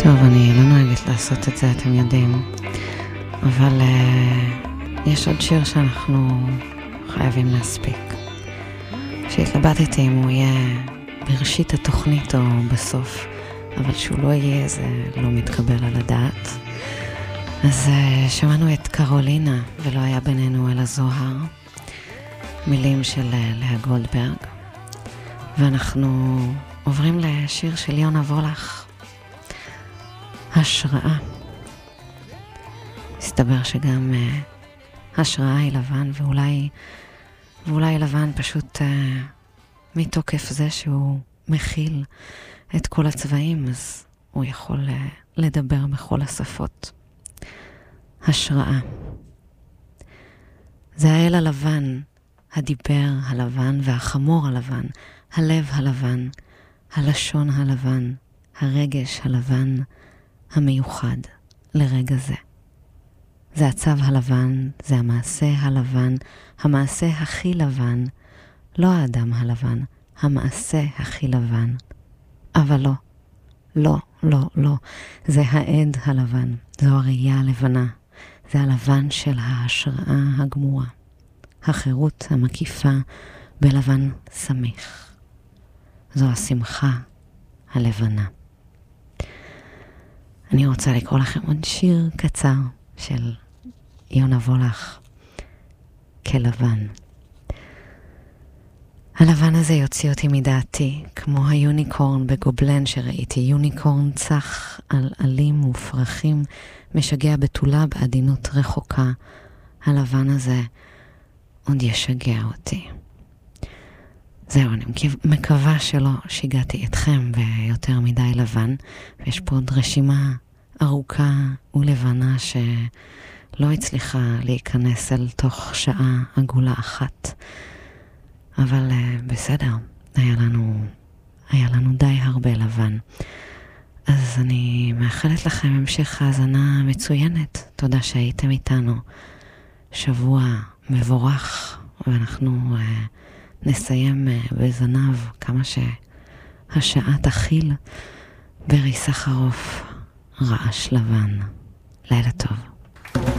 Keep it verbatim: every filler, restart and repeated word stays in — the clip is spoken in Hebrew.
טוב, אני לא נוהגת לעשות את זה, אתם יודעים. אבל uh, יש עוד שיר שאנחנו חייבים להספיק. שהתלבטתי אם הוא יהיה בראשית התוכנית או בסוף, אבל שהוא לא יהיה, זה לא מתקבל על הדעת. אז uh, שמענו את קרולינה, ולא היה בינינו אלא זוהר, מילים של uh, לאה גולדברג, ואנחנו עוברים לשיר של יונה וולך, השראה. מסתבר שגם uh, השראה היא לבן, ואולי, ואולי לבן פשוט uh, מתוקף זה שהוא מכיל את כל הצבעים, אז הוא יכול uh, לדבר בכל השפות. השראה. זה האל הלבן, הדיבר הלבן והחמור הלבן, הלב הלבן, הלשון הלבן, הרגש הלבן, המיוחד לרגע זה. זה הצו הלבן, זה המעשה הלבן, המעשה הכי לבן, לא האדם הלבן, המעשה הכי לבן. אבל לא, לא, לא, לא, זה העד הלבן, זו הראייה הלבנה, זה הלבן של ההשראה הגמורה, החירות המקיפה בלבן סמיך. זו השמחה הלבנה. אני רוצה לקרוא לכם עוד שיר קצר של יונה וולך, כלבן. הלבן הזה יוציא אותי מדעתי, כמו היוניקורן בגובלן שראיתי, יוניקורן צח על עלים ופרחים, משגע בתולה בעדינות רחוקה. הלבן הזה עוד ישגע אותי. זהו, אני מקווה שלא שיגעתי אתכם ביותר מדי לבן, ויש פה עוד רשימה ארוכה ולבנה שלא הצליחה להיכנס אל תוך שעה עגולה אחת. אבל uh, בסדר, היה לנו, היה לנו די הרבה לבן. אז אני מאחלת לכם המשך האזנה מצוינת. תודה שהייתם איתנו. שבוע מבורך, ואנחנו uh, נסיים uh, בזנב כמה שהשעה תכיל ברי סחרוף רעש לבן. לילה טוב.